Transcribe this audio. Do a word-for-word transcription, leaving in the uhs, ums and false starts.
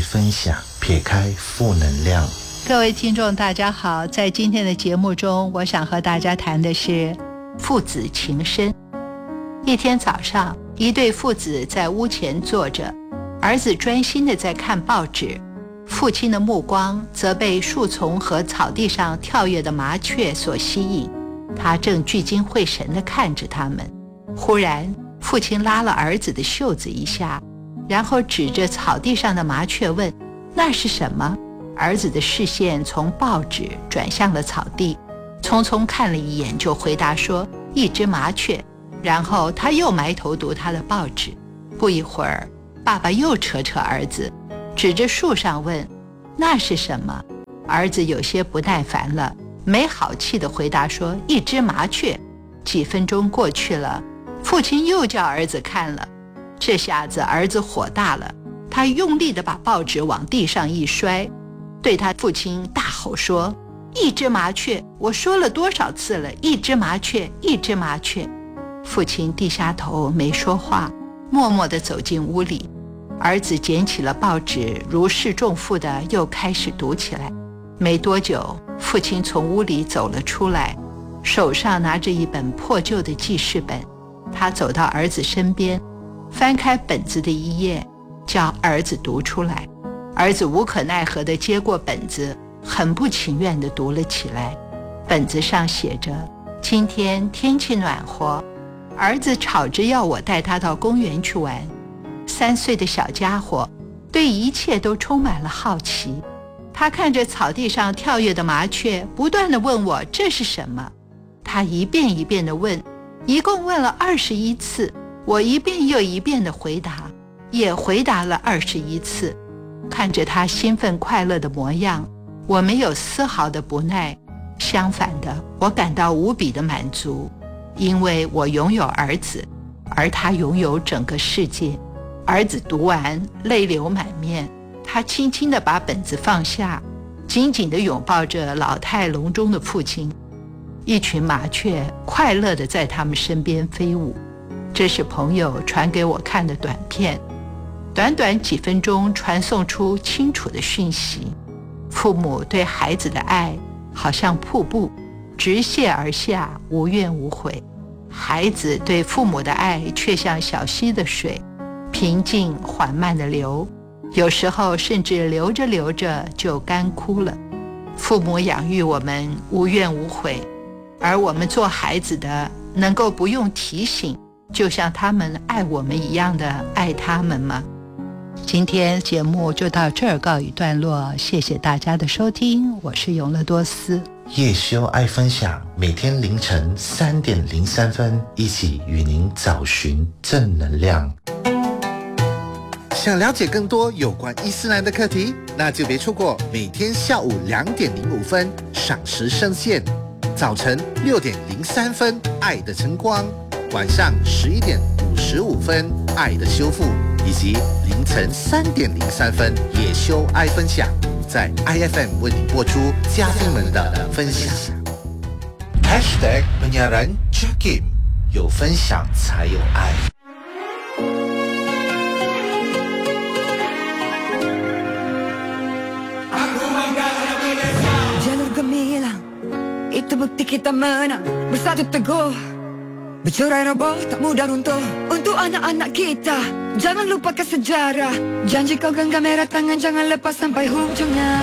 分享，撇开负能量。 各位听众大家好，在今天的节目中，我想和大家谈的是父子情深。一天早上，一对父子在屋前坐着，儿子专心地在看报纸，父亲的目光则被树丛和草地上跳跃的麻雀所吸引，他正聚精会神地看着他们。忽然，父亲拉了儿子的袖子一下，然后指着草地上的麻雀问：“那是什么？”儿子的视线从报纸转向了草地，匆匆看了一眼就回答说：“一只麻雀。”然后他又埋头读他的报纸。不一会儿，爸爸又扯扯儿子，指着树上问：“那是什么？”儿子有些不耐烦了，没好气地回答说：“一只麻雀。”几分钟过去了，父亲又叫儿子看了，这下子儿子火大了，他用力地把报纸往地上一摔，对他父亲大吼说：“一只麻雀，我说了多少次了，一只麻雀，一只麻雀。”父亲低下头没说话，默默地走进屋里。儿子捡起了报纸，如释重负地又开始读起来。没多久，父亲从屋里走了出来，手上拿着一本破旧的记事本。他走到儿子身边，翻开本子的一页，叫儿子读出来。儿子无可奈何地接过本子，很不情愿地读了起来。本子上写着：“今天天气暖和，儿子吵着要我带他到公园去玩。三岁的小家伙对一切都充满了好奇，他看着草地上跳跃的麻雀，不断地问我这是什么。他一遍一遍地问，一共问了二十一次，我一遍又一遍地回答，也回答了二十一次。看着他兴奋快乐的模样，我没有丝毫的不耐，相反的，我感到无比的满足，因为我拥有儿子，而他拥有整个世界。儿子读完，泪流满面，他轻轻地把本子放下，紧紧地拥抱着老态龙钟的父亲。一群麻雀快乐地在他们身边飞舞。这是朋友传给我看的短片，短短几分钟传送出清楚的讯息。父母对孩子的爱好像瀑布，直泻而下，无怨无悔。孩子对父母的爱却像小溪的水，平静缓慢地流，有时候甚至流着流着就干枯了。父母养育我们无怨无悔，而我们做孩子的能够不用提醒，就像他们爱我们一样的爱他们吗？今天节目就到这儿告一段落，谢谢大家的收听，我是永乐多斯。 叶修爱分享，每天凌晨三点零三分，一起与您找寻正能量。想了解更多有关伊斯兰的课题，那就别错过每天下午两点零五分赏时圣线，早晨六点零三分爱的晨光，晚上十一点五十五分爱的修复，以及凌晨三点零三分叶修爱分享，在 I F M 为你播出嘉宾们的分享。Hashtag penyiaran Jakim， 有分享才有爱。 Jalur gemilang, itu bukti kita menang, bersatu teguh. Bercerai roboh tak mudah runtuh. Untuk anak-anak kita, jangan lupakan sejarah. Janji kau genggam merah tangan, jangan lepas sampai hujungnya.